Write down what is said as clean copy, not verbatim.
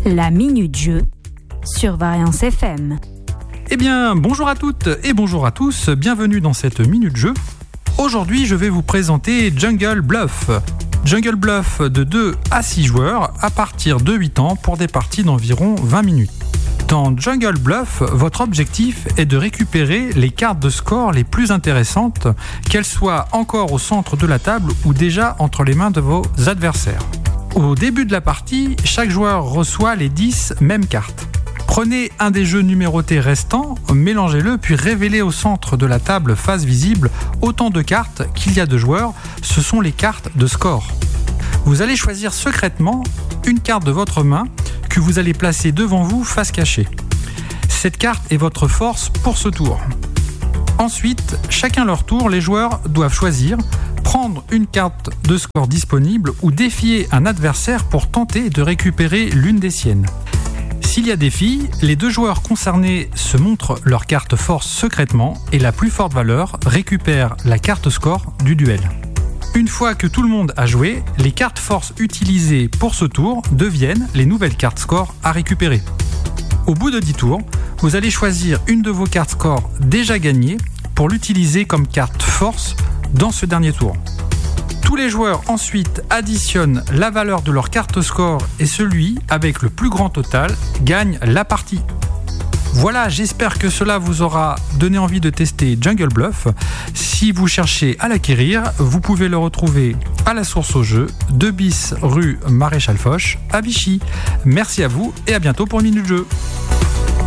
La Minute Jeu sur Variance FM. Eh bien, bonjour à toutes et bonjour à tous, bienvenue dans cette Minute Jeu. Aujourd'hui, je vais vous présenter Jungle Bluff. Jungle Bluff de 2 à 6 joueurs à partir de 8 ans pour des parties d'environ 20 minutes. Dans Jungle Bluff, votre objectif est de récupérer les cartes de score les plus intéressantes, qu'elles soient encore au centre de la table ou déjà entre les mains de vos adversaires. Au début de la partie, chaque joueur reçoit les 10 mêmes cartes. Prenez un des jeux numérotés restants, mélangez-le puis révélez au centre de la table face visible autant de cartes qu'il y a de joueurs, ce sont les cartes de score. Vous allez choisir secrètement une carte de votre main que vous allez placer devant vous face cachée. Cette carte est votre force pour ce tour. Ensuite, chacun leur tour, les joueurs doivent choisir, prendre une carte de score disponible ou défier un adversaire pour tenter de récupérer l'une des siennes. S'il y a défi, les deux joueurs concernés se montrent leur carte force secrètement et la plus forte valeur récupère la carte score du duel. Une fois que tout le monde a joué, les cartes force utilisées pour ce tour deviennent les nouvelles cartes score à récupérer. Au bout de 10 tours, vous allez choisir une de vos cartes score déjà gagnées pour l'utiliser comme carte force dans ce dernier tour. Tous les joueurs ensuite additionnent la valeur de leur carte score et celui avec le plus grand total gagne la partie. Voilà, j'espère que cela vous aura donné envie de tester Jungle Bluff. Si vous cherchez à l'acquérir, vous pouvez le retrouver à la source au jeu, 2 bis rue Maréchal Foch à Vichy. Merci à vous et à bientôt pour une Minute Jeu.